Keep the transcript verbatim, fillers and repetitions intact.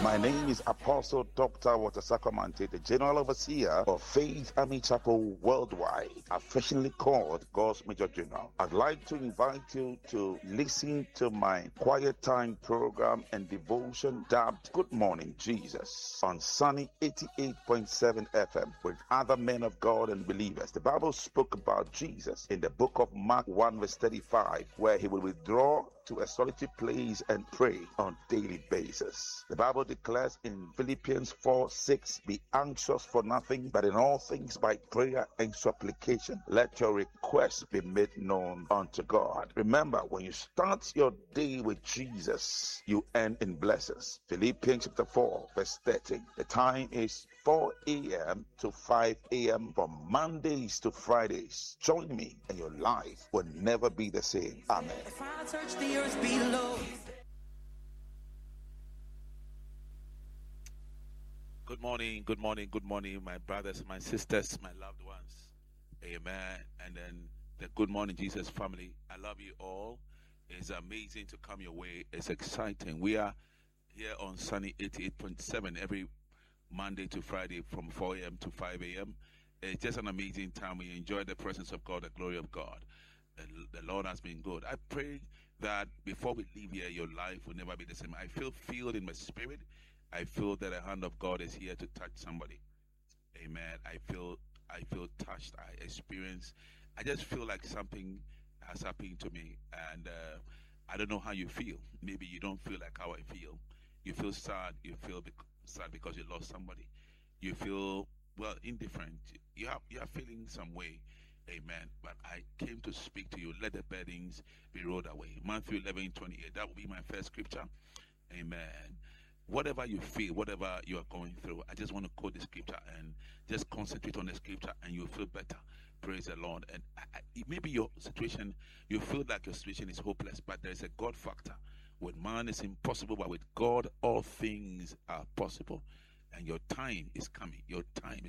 My name is Apostle Doctor Walter Sacramante, the General Overseer of Faith Army Chapel Worldwide, affectionately called God's Major General. I'd like to invite you to listen to my quiet time program and devotion dubbed Good Morning Jesus on Sunny eighty-eight point seven F M with other men of God and believers. The Bible spoke about Jesus in the book of Mark one verse thirty-five, where he will withdraw to a solitary place and pray on daily basis. The Bible declares in Philippians four six, be anxious for nothing, but in all things by prayer and supplication, let your requests be made known unto God. Remember, when you start your day with Jesus, you end in blessings. Philippians chapter four verse thirteen. The time is four a.m. to five a.m. from Mondays to Fridays. Join me and your life will never be the same. Amen. If I touch the earth below. Good morning, good morning, good morning, my brothers, my sisters, my loved ones. Amen. And then the Good Morning Jesus family. I love you all. It's amazing to come your way. It's exciting. We are here on Sunny eighty-eight point seven every Monday to Friday from four a.m. to five a.m. It's just an amazing time. We enjoy the presence of God, the glory of God. The, the Lord has been good. I pray that before we leave here, your life will never be the same. I feel filled in my spirit. I feel that the hand of God is here to touch somebody. Amen. I feel I feel touched. I experience. I just feel like something has happened to me. And uh, I don't know how you feel. Maybe you don't feel like how I feel. You feel sad. You feel bec- sad because you lost somebody. You feel, well, indifferent. You have, you are feeling some way. Amen. But I came to speak to you. Let the burdens be rolled away. Matthew eleven twenty-eight. That will be my first scripture. Amen. Whatever you feel, whatever you are going through, I just want to quote the scripture and just concentrate on the scripture and you'll feel better. Praise the Lord. And I, I, maybe your situation, you feel like your situation is hopeless, but there is a God factor. With man it's impossible, but with God all things are possible. And your time is coming. Your time is